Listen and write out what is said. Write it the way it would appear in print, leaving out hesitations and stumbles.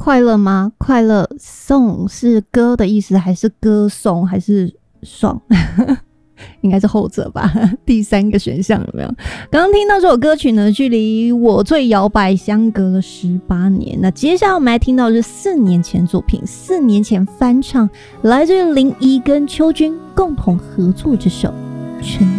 快乐吗？快乐颂是歌的意思，还是歌颂，还是爽？应该是后者吧。第三个选项有没有？刚刚听到这首歌曲呢，距离我最摇摆相隔了18年。那接下来我们来听到的是4年前作品，4年前翻唱，来自于林怡跟邱军共同合作这首《春》。